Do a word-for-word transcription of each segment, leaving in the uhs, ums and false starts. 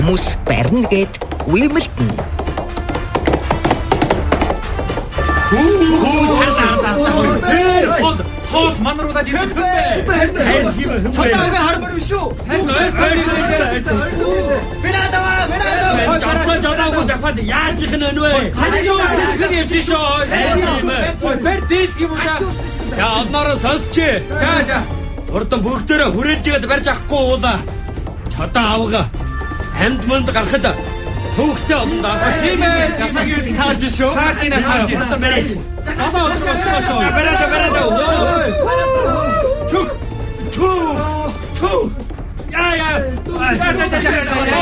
Мус Бернгээд Wimbledon. Хоос манаруудад ирэх вэ? Харин тийм юм бэ? Чатаа хармаар биш үү? Бинадава, бинадава. Жарсаа жадаагүй дахад яаж их нэ вэ? Хажуу гэх юм биш үү? Бэр дээд юм уу? За одноороо сонсч. За за. Урдан бүгдээрээ хүрээлжгээд барьж авахгүй уула. Чадаа авга. Амьд мөнд гарахад төвхтэй олон да. Тийм ээ. Жасагийг таарж шүү. Таарж ина таарж ина. Барайш. Асаа асаа асаа. Барада барада. Чүк. Чүк. Чүк. Я я. За за за за.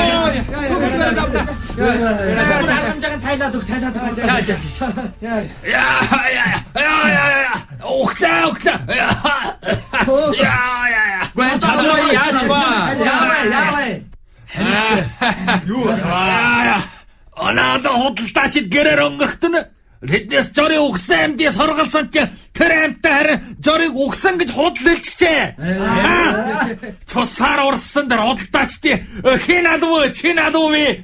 Амжаан тайлаад өг тайлаад өг. За за за. Я я я я я. Ухта ухта. Я я я. Гүн чамаа яач ба. Яаваа яаваа. Юу аа. Оноо худалдаачид гэрээр өнгөрөхтөн тэднээс жорыг угсан амьдыг сургалсан чи тэр амьтаа харин жорыг угсан гэж худлэлчихжээ. Цусаар урсан дээр худалдаачдын хин алуу чин алуу вэ?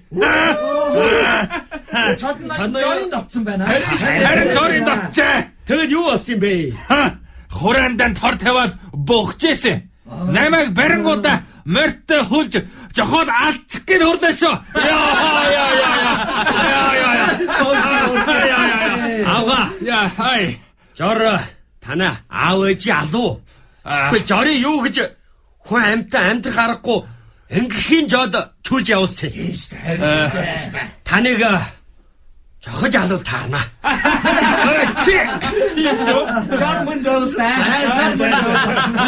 Чодны жорын дотсон байна. Харин жорын дотчээ. Тэгэд юу болсон юм бэ? Хураандан тор тавиад бухжээсэн. Намайг барингуудаа морьтой хөлж жохоод алчих гээд хурлаа шүү. Яа яа яа. Яа яа. Ава яа хай. Жор тана аав ээжи алуу. Гэхдээ жорын юу гэж хүн амьтаа амьдрах аргагүй ингэхийн жод чүүлж явуулсан. Таныг жохож алуул таарна. Чи. Тийм шүү. Жор мөн дөрөв сайн.